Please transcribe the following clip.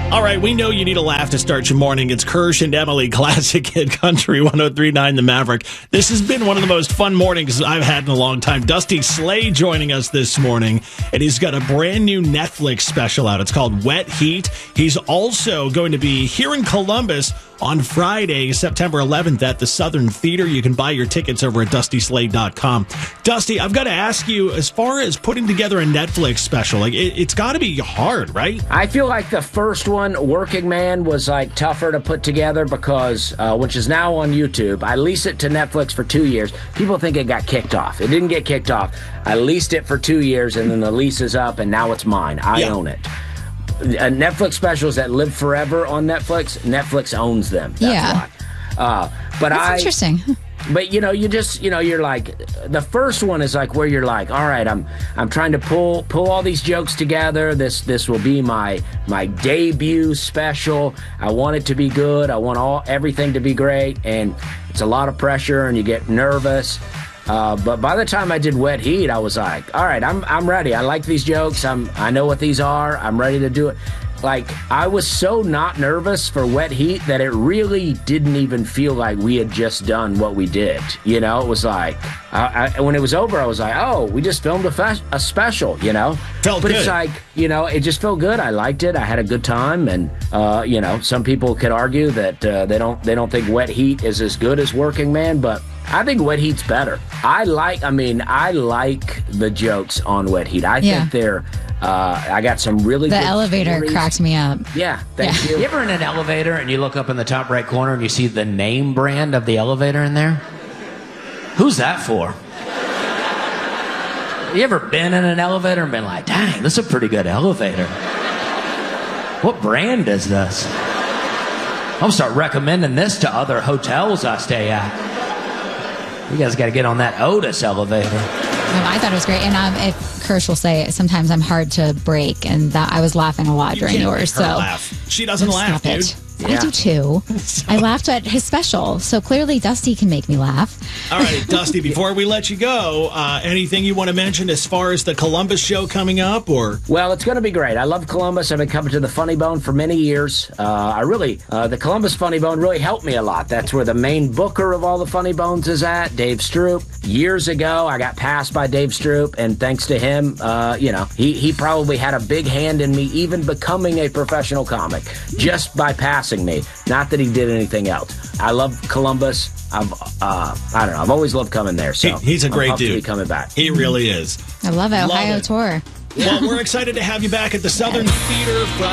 All right, we know you need a laugh to start your morning. It's Kirsch and Emily, Classic Hit Country 103.9 The Maverick. This has been one of the most fun mornings I've had in a long time. Dusty Slay joining us this morning, and he's got a brand new Netflix special out. It's called Wet Heat. He's also going to be here in Columbus on Friday, September 11th at the Southern Theater. You can buy your tickets over at DustySlade.com. Dusty, I've got to ask you, as far as putting together a Netflix special, like it's got to be hard, right? I feel like the first one, Working Man, was like tougher to put together because, which is now on YouTube. I leased it to Netflix for 2 years. People think it got kicked off. It didn't get kicked off. I leased it for 2 years, and then the lease is up, and now it's mine. I own it. Netflix specials that live forever on Netflix owns them. That's why. That's interesting. But you're like, the first one is like where you're like, all right, I'm trying to pull all these jokes together. This will be my debut special. I want it to be good. I want everything to be great, and it's a lot of pressure, and you get nervous. But by the time I did Wet Heat, I was like, all right, I'm ready. I like these jokes. I know what these are. I'm ready to do it. Like, I was so not nervous for Wet Heat that it really didn't even feel like we had just done what we did. You know, it was like, when it was over, I was like, oh, we just filmed a special, you know? Felt good. But it's like, it just felt good. I liked it. I had a good time. And, some people could argue that they don't think Wet Heat is as good as Working Man, but I think Wet Heat's better. I like the jokes on Wet Heat. I think they're, I got some really good The elevator stories. Cracked me up. Yeah, thank you. You ever in an elevator and you look up in the top right corner and you see the name brand of the elevator in there? Who's that for? You ever been in an elevator and been like, dang, this is a pretty good elevator. What brand is this? I'm going to start recommending this to other hotels I stay at. You guys got to get on that Otis elevator. I thought it was great. And if Kirsch will say, sometimes I'm hard to break. And that I was laughing a lot during yours. So laugh. She doesn't laugh, dude. I do too. I laughed at his special. So clearly Dusty can make me laugh. All right, Dusty, before we let you go, anything you want to mention as far as the Columbus show coming up? Well, it's going to be great. I love Columbus. I've been coming to the Funny Bone for many years. The Columbus Funny Bone really helped me a lot. That's where the main booker of all the Funny Bones is at, Dave Stroop. Years ago, I got passed by Dave Stroop, and thanks to him, he probably had a big hand in me even becoming a professional comic, just by passing me. Not that he did anything else. I love Columbus. I don't know. I've always loved coming there. So he's a great dude. To be coming back. He really is. I love it. Ohio tour. Well, we're excited to have you back at the Southern Theater Friday.